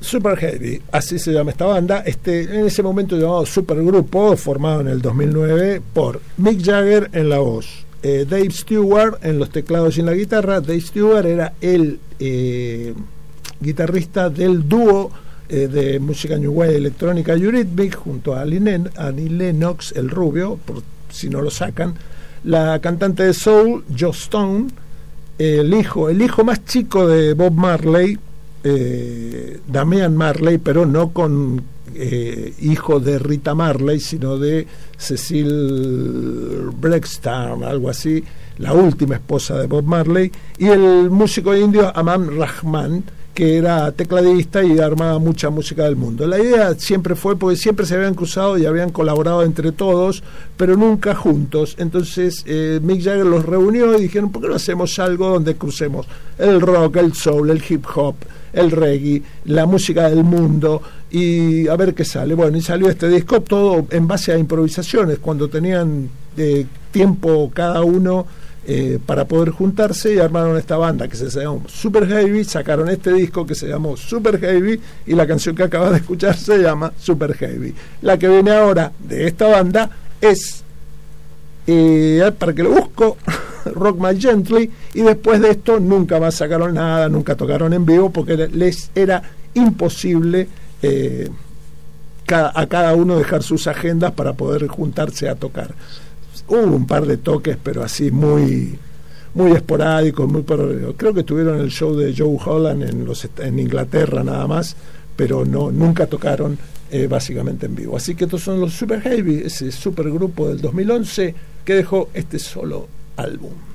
Super Heavy, así se llama esta banda, en ese momento llamado Supergrupo, formado en el 2009 por Mick Jagger en la voz, Dave Stewart en los teclados y en la guitarra. Dave Stewart era el guitarrista del dúo de música New Wave electrónica Eurythmics junto a Annie Lennox, el rubio, por si no lo sacan, la cantante de soul Joe Stone, el hijo más chico de Bob Marley, Damian Marley, pero no con hijo de Rita Marley, sino de Cecil Breakstone, algo así, la última esposa de Bob Marley, y el músico indio Aman Rahman, que era tecladista y armaba mucha música del mundo. La idea siempre fue, porque siempre se habían cruzado y habían colaborado entre todos, pero nunca juntos. Entonces Mick Jagger los reunió y dijeron, ¿por qué no hacemos algo donde crucemos el rock, el soul, el hip hop, el reggae, la música del mundo, y a ver qué sale? Bueno, y salió este disco todo en base a improvisaciones, cuando tenían tiempo cada uno para poder juntarse, y armaron esta banda que se llamó Super Heavy, sacaron este disco que se llamó Super Heavy, y la canción que acabas de escuchar se llama Super Heavy. La que viene ahora de esta banda es, para que lo busco, Rock My Gently, y después de esto nunca más sacaron nada, nunca tocaron en vivo, porque les era imposible a cada uno dejar sus agendas para poder juntarse a tocar. Hubo un par de toques, pero así muy esporádicos, creo que tuvieron el show de Joe Holland en Inglaterra nada más, pero nunca tocaron básicamente en vivo. Así que estos son los Super Heavy, ese supergrupo del 2011 que dejó este solo álbum.